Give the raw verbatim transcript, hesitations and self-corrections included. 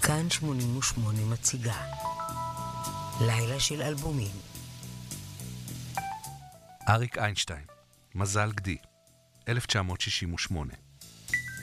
כאן שמונים ושמונה מציגה לילה של אלבומים. אריק איינשטיין, מזל גדי, אלף תשע מאות שישים ושמונה.